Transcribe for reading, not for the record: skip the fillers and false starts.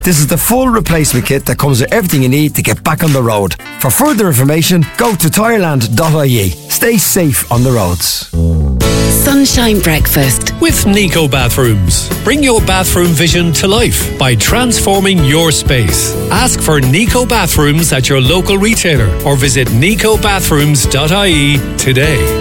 This is the full replacement kit that comes with everything you need to get back on the road. For further information, go to tireland.ie. Stay safe on the roads. Sunshine Breakfast with Nico Bathrooms. Bring your bathroom vision to life by transforming your space. Ask for Nico Bathrooms at your local retailer or visit nicobathrooms.ie today.